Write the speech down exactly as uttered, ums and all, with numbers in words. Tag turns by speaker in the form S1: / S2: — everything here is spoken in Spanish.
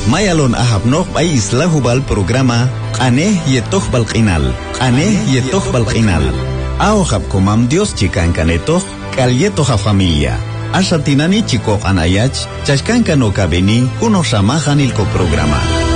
S1: Mayalon ahabnoq ay islahubal programa Qaneh yetoq balqinal. Qaneh yetoq balqinal. Aohab komam Dios chikan kanetoq kalyetoq familia. Ashatinani chikoq anayach chashkanka no kabeni kuno shamahan ilko programa.